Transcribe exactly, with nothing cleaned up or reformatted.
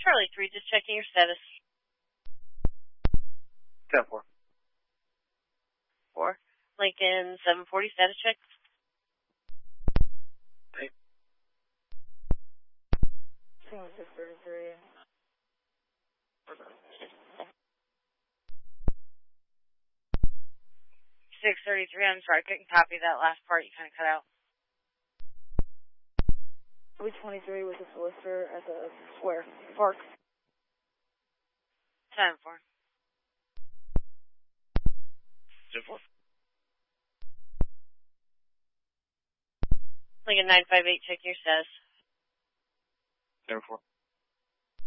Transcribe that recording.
Charlie three, just checking your status. ten four. four. Lincoln seven forty, status check. Hey. six thirty-three. six thirty-three, I'm sorry, I couldn't copy that last part. You kind of cut out. Louis twenty-three with a solicitor at the square. Park. ten four. ten four. Lincoln nine five eight, check your status. ten four.